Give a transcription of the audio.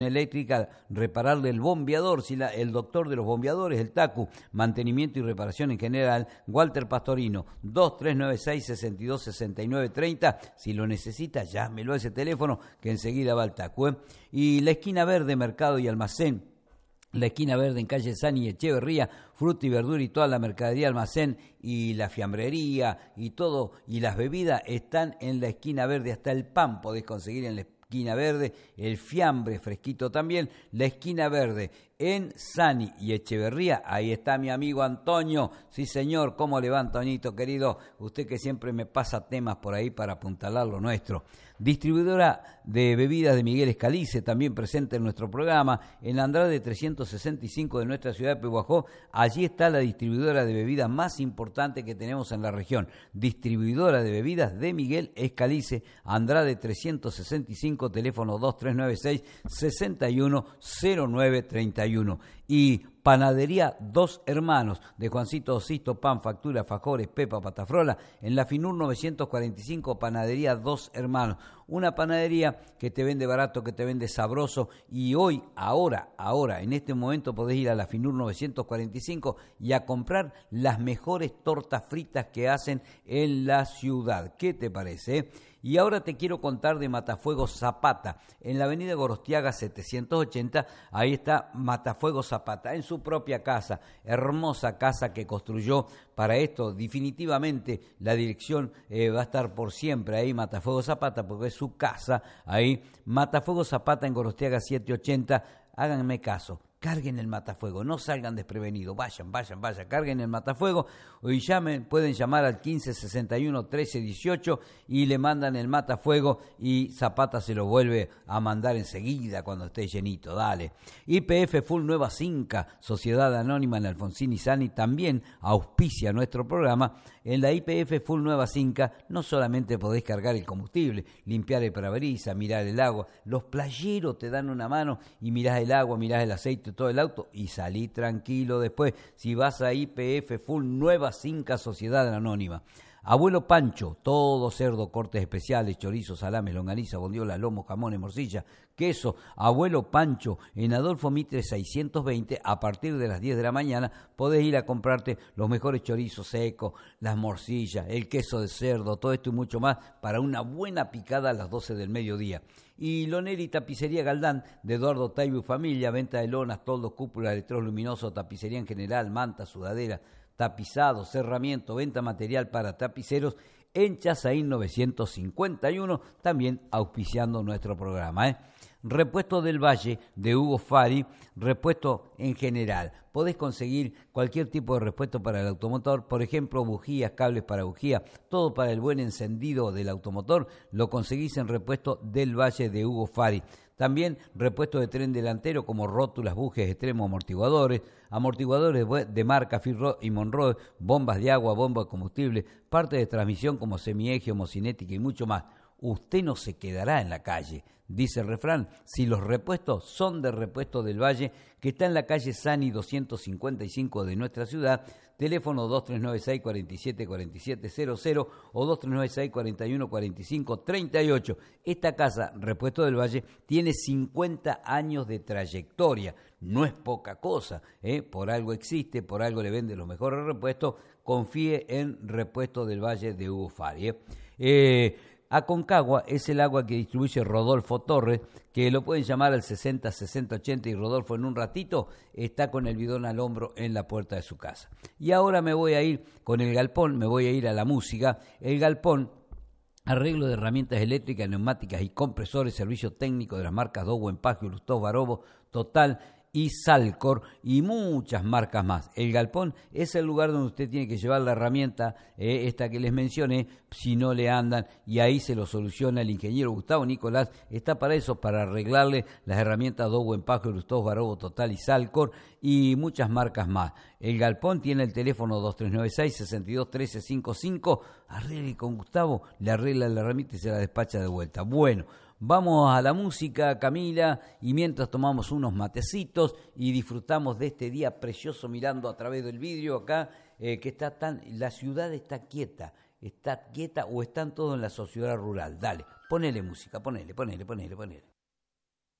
eléctrica, repararle el bombeador, si el doctor de los bombeadores, el TACU, mantenimiento y reparación en general, Walter Pastorino, 2396-626930, si lo necesita, llámelo a ese teléfono que enseguida va al TACU. Y la esquina verde, mercado y almacén, la esquina verde en calle Sani y Echeverría, fruta y verdura y toda la mercadería, almacén y la fiambrería y todo, y las bebidas están en la esquina verde, hasta el pan podés conseguir en la esquina verde, el fiambre fresquito también, la esquina verde en Sani y Echeverría. Ahí está mi amigo Antonio. Sí, señor, ¿cómo le va, Antonito, querido? Usted que siempre me pasa temas por ahí para apuntalar lo nuestro. Distribuidora de bebidas de Miguel Escalice, también presente en nuestro programa, en Andrade 365 de nuestra ciudad de Pehuajó. Allí está la distribuidora de bebidas más importante que tenemos en la región. Distribuidora de bebidas de Miguel Escalice, Andrade 365, teléfono 2396-610931. Y Panadería Dos Hermanos, de Juancito Osisto, pan, factura, fajores, pepa, patafrola, en la Finur 945, Panadería Dos Hermanos. Una panadería que te vende barato, que te vende sabroso, y hoy, ahora, en este momento podés ir a la Finur 945 y a comprar las mejores tortas fritas que hacen en la ciudad. ¿Qué te parece? Y ahora te quiero contar de Matafuegos Zapata, en la avenida Gorostiaga 780, ahí está Matafuegos Zapata, en su propia casa, hermosa casa que construyó para esto. Definitivamente la dirección va a estar por siempre ahí, Matafuegos Zapata, porque es su casa, ahí, Matafuegos Zapata en Gorostiaga 780, háganme caso. Carguen el matafuego, no salgan desprevenidos, vayan, carguen el matafuego y pueden llamar al 1561-1318 y le mandan el matafuego y Zapata se lo vuelve a mandar enseguida cuando esté llenito, dale. YPF Full Nueva Cinca, Sociedad Anónima en Alfonsín y Sani, también auspicia nuestro programa. En la YPF Full Nueva Cinca no solamente podés cargar el combustible, limpiar el parabrisas, mirar el agua, los playeros te dan una mano y mirás el agua, mirás el aceite, todo el auto y salí tranquilo después si vas a YPF Full Nueva Cinca, Sociedad Anónima. Abuelo Pancho, todo cerdo, cortes especiales, chorizo, salame, longaniza, bondiola, lomo, jamones, morcilla, queso. Abuelo Pancho, en Adolfo Mitre 620, a partir de las 10 de la mañana, podés ir a comprarte los mejores chorizos secos, las morcillas, el queso de cerdo, todo esto y mucho más para una buena picada a las 12 del mediodía. Y Loneri Tapicería Galdán, de Eduardo Taibo y familia, venta de lonas, toldos, cúpulas, electroluminosos, tapicería en general, mantas, sudaderas, tapizado, cerramiento, venta material para tapiceros en Chazaín 951, también auspiciando nuestro programa. Repuesto del Valle de Hugo Fari, repuesto en general. Podés conseguir cualquier tipo de repuesto para el automotor, por ejemplo, bujías, cables para bujía, todo para el buen encendido del automotor, lo conseguís en Repuesto del Valle de Hugo Fari. También repuesto de tren delantero como rótulas, bujes, extremos, amortiguadores de marca Firro y Monroe, bombas de agua, bombas de combustible, partes de transmisión como semieje, homocinética y mucho más. Usted no se quedará en la calle, dice el refrán, si los repuestos son de Repuesto del Valle, que está en la calle Sani 255 de nuestra ciudad, teléfono 2396-474700 o 2396-414538. Esta casa, Repuesto del Valle, tiene 50 años de trayectoria, no es poca cosa, por algo existe, por algo le vende los mejores repuestos, confíe en Repuesto del Valle de Hugo Fari. Aconcagua es el agua que distribuye Rodolfo Torres, que lo pueden llamar al 60-60-80 y Rodolfo en un ratito está con el bidón al hombro en la puerta de su casa. Y ahora me voy a ir con el galpón, me voy a ir a la música. El galpón, arreglo de herramientas eléctricas, neumáticas y compresores, servicio técnico de las marcas Dow, Empagio, Lustó, Barobo, Total y Salcor y muchas marcas más. El galpón es el lugar donde usted tiene que llevar la herramienta, esta que les mencioné, si no le andan, y ahí se lo soluciona el ingeniero Gustavo Nicolás. Está para eso, para arreglarle las herramientas Dow, Empagio, Lustó, Barobo, Total y Salcor y muchas marcas más. El galpón tiene el teléfono 2396-621355. Arregle con Gustavo, le arregla la herramienta y se la despacha de vuelta. Bueno, vamos a la música, Camila, y mientras tomamos unos matecitos y disfrutamos de este día precioso mirando a través del vidrio acá, que la ciudad está quieta o están todos en la sociedad rural. Dale, ponele música, ponele.